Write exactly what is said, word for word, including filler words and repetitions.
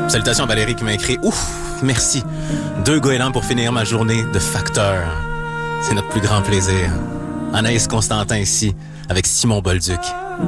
Salutations à Valérie qui m'a écrit « Ouf, merci. Deux goélands pour finir ma journée de facteur. C'est notre plus grand plaisir. » Anaïs Constantin ici, avec Simon Bolduc.